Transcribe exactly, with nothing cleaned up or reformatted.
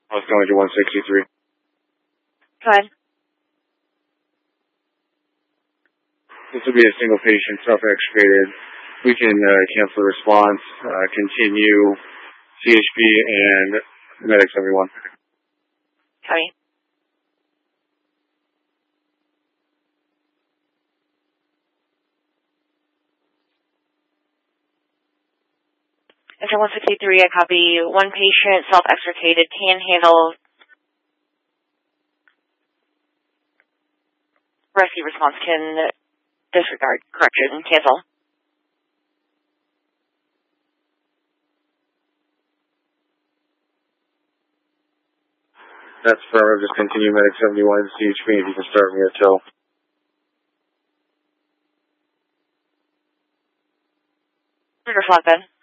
I was going to one sixty-three. Go ahead. This will be a single patient, self-extricated. We can uh, cancel the response, uh, continue C H P and Medic seventy-one. Copy. Enter one sixty-three, I copy. One patient, self-extricated, can handle rescue response, can disregard, correction, cancel. That's firm. Just continue Medic seventy-one to C H P if you can start me at tow. Trigger flat then.